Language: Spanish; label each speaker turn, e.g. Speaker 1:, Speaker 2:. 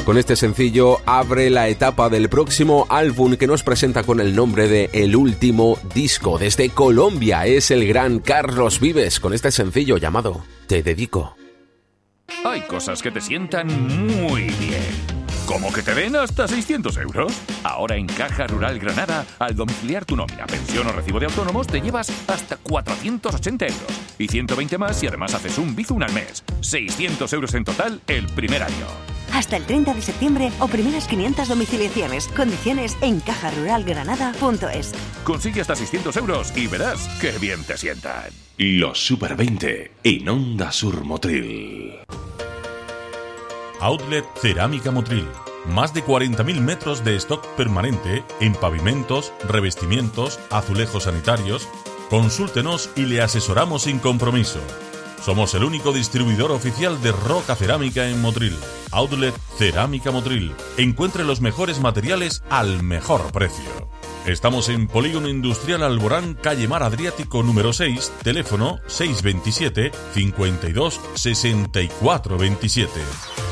Speaker 1: Con este sencillo abre la etapa del próximo álbum que nos presenta con el nombre de El Último Disco. Desde Colombia es el gran Carlos Vives con este sencillo llamado Te Dedico.
Speaker 2: Hay cosas que te sientan muy bien. ¿Cómo que te den hasta 600 euros? Ahora en Caja Rural Granada, al domiciliar tu nómina, pensión o recibo de autónomos, te llevas hasta 480 euros. Y 120 más si además haces un Bizum al mes. 600 euros en total el primer año.
Speaker 3: Hasta el 30 de septiembre o primeras 500 domiciliaciones. Condiciones en cajaruralgranada.es.
Speaker 2: Consigue hasta 600 euros y verás qué bien te sientan.
Speaker 4: Los Super 20 en Onda Sur Motril.
Speaker 5: Outlet Cerámica Motril. Más de 40.000 metros de stock permanente en pavimentos, revestimientos, azulejos sanitarios. Consúltenos y le asesoramos sin compromiso. Somos el único distribuidor oficial de roca cerámica en Motril. Outlet Cerámica Motril. Encuentre los mejores materiales al mejor precio. Estamos en Polígono Industrial Alborán, calle Mar Adriático número 6, teléfono 627 52 64 27.